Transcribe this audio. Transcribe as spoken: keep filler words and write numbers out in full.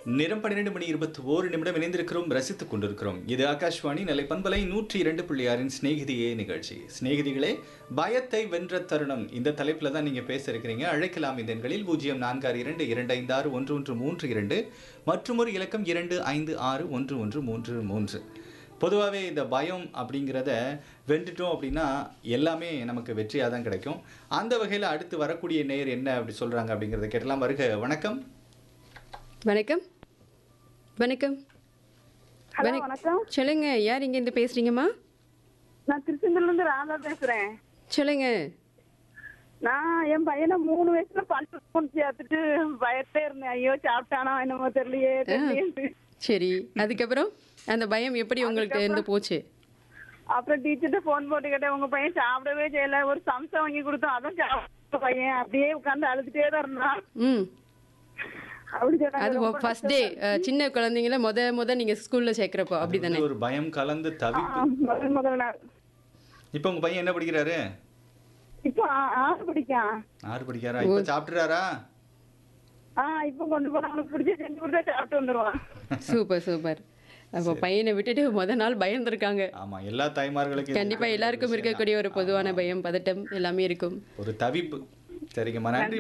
நேரம் பன்னிரண்டு மணி இருபத்தி ஓரு நிமிடம் இணைந்திருக்கிறோம், ரசித்துக் கொண்டிருக்கிறோம். இது ஆகாஷ்வாணி நெல்லை பண்பலை நூற்றி இரண்டு புள்ளி ஆறின் சிநேகிதியே நிகழ்ச்சி. சிநேகிதிகளே, பயத்தை வென்ற தருணம் இந்த தலைப்பில் தான் நீங்கள் பேச இருக்கிறீங்க. அழைக்கலாம் இந்த எண்களில் பூஜ்ஜியம் நான்கு ஆறு இரண்டு இரண்டு ஐந்து ஆறு ஒன்று ஒன்று மூன்று இரண்டு மற்றும் ஒரு இலக்கம் இரண்டு ஐந்து ஆறு ஒன்று ஒன்று மூன்று மூன்று. பொதுவாகவே இந்த பயம் அப்படிங்கிறத வென்றுட்டோம் அப்படின்னா எல்லாமே நமக்கு வெற்றியாக தான் கிடைக்கும். அந்த வகையில் அடுத்து வரக்கூடிய நேயர் என்ன அப்படி சொல்கிறாங்க அப்படிங்கிறத கேட்டலாம். வருக. வணக்கம். வணக்கம். வணக்கம். ஹலோ, வணக்கம். சொல்லுங்க, யார் இங்க இருந்து பேசுறீங்கம்மா? நான் திருச்செந்தூர்ல இருந்து ராதா பேசுறேன். சொல்லுங்க. நான் என் பையனை மூணு வயசுல பல்ஸ் கொண்டு சேர்த்துட்டு பயத்தே இருந்தேன். ஐயோ சாப்பிட்டானா என்னமோ தெரியலையே தெரியலையே. சரி, அதுக்கப்புறம் அந்த பயம் எப்படி உங்கள்கிட்ட இருந்து போச்சு? அப்புறம் டீச்சர்கிட்ட போன் போட்டு கேட்டேன், உங்க பையன் சாப்பிடவே செய்யல. ஒரு சம்சம் வாங்கி கொடுத்தோம், அதான் சாப்பிட்ட பையன் அப்படியே உட்காந்து அழுதுட்டே தான் இருந்தான். ம் அப்படி அது சொன்னாங்க. ஃபர்ஸ்ட் டே சின்ன குழந்தைங்கள முத முத நீங்க ஸ்கூல்ல சேர்க்கிறப்போ அப்படிதானே? ஒரு பயம் கலந்து தவிப்பு. முதல் முதல் நாள். இப்போ உங்க பையன் என்ன படிக்கிறாரு? இப்போ ஆ- ஆறு படிக்கான். ஆறு படிக்கிறாரா? இப்போ சாப்பிட்டுறாரா? ஆஹ் இப்ப கொண்டு போனா அவனுக்கு பிடிச்ச செஞ்சு கொடுத்தா சாப்பிட்டு வந்துருவான். Super super. அப்போ பையனை விட்டுட்டு முத நாள் பயந்துருக்காங்க. ஆமா, எல்லா தாய்மார்களுக்கும் கண்டிப்பா எல்லாருக்கும் இருக்கக்கூடிய ஒரு பொதுவான பயம், பதட்டம் எல்லாமே இருக்கும். ஒரு தவிப்பு. சரிங்கம்மா, நன்றி.